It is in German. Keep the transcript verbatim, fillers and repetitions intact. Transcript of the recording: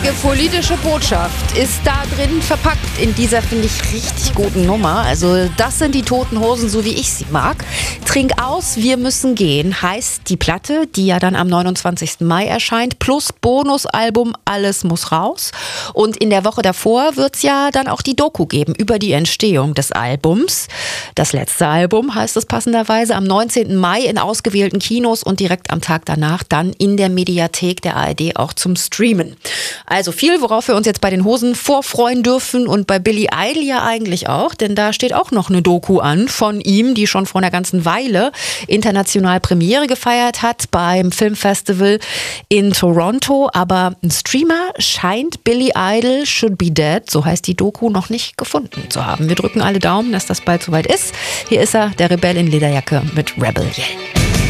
wichtige politische Botschaft ist da drin verpackt in dieser, finde ich, richtig guten Nummer. Also das sind die Toten Hosen, so wie ich sie mag. Trink aus, wir müssen gehen, heißt die Platte, die ja dann am neunundzwanzigsten Mai erscheint, plus Bonusalbum Alles muss raus. Und in der Woche davor wird es ja dann auch die Doku geben über die Entstehung des Albums. Das letzte Album heißt es passenderweise am neunzehnten Mai in ausgewählten Kinos und direkt am Tag danach dann in der Mediathek der A R D auch zum Streamen. Also viel, worauf wir uns jetzt bei den Hosen vorfreuen dürfen und bei Billy Idol ja eigentlich auch, denn da steht auch noch eine Doku an von ihm, die schon vor einer ganzen Weile international Premiere gefeiert hat beim Filmfestival in Toronto. Aber ein Streamer scheint Billy Idol Should Be Dead, so heißt die Doku, noch nicht gefunden zu haben. Wir drücken alle Daumen, dass das bald soweit ist. Hier ist er, der Rebell in Lederjacke mit Rebel Yell.